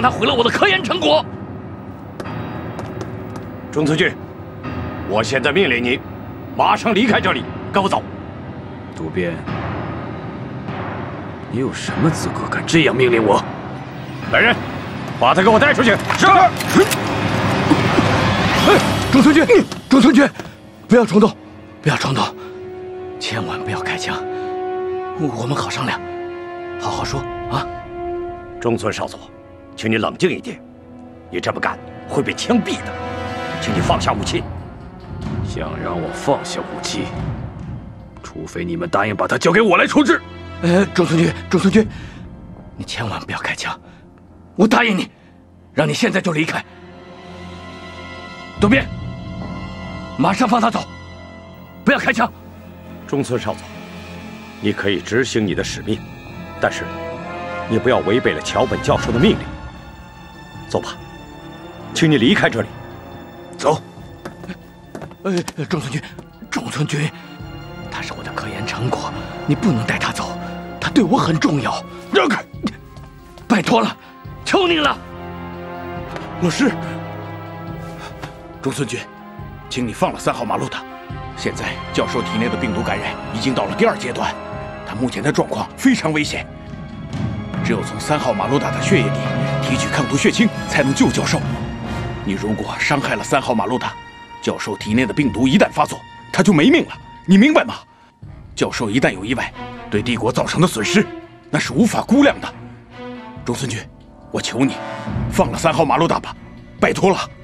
让他毁了我的科研成果。 中村君，我现在命令你，马上离开这里，跟我走。 渡边，你有什么资格敢这样命令我？ 来人，把他给我带出去。是。 中村君，中村君，不要冲动，不要冲动，千万不要开枪，我们好商量，好好说啊。 中村少佐，请你冷静一点，你这么干会被枪毙的，请你放下武器。 想让我放下武器，除非你们答应把他交给我来处置。 中村君，中村君，你千万不要开枪，我答应你，让你现在就离开。渡边，马上放他走，不要开枪。 中村少佐，你可以执行你的使命，但是你不要违背了桥本教授的命令。走吧，请你离开这里。 走。中村君，中村君，他是我的科研成果，你不能带他走，他对我很重要。让开！拜托了，求你了。 老师，中村君，请你放了3号马路达。现在教授体内的病毒感染已经到了第2阶段，他目前的状况非常危险。只有从3号马路达的血液里提取抗毒血清，才能救教授。你如果伤害了3号马路达，教授体内的病毒一旦发作，他就没命了。你明白吗？教授一旦有意外，对帝国造成的损失，那是无法估量的。中村君，我求你，放了3号马路达吧，拜托了。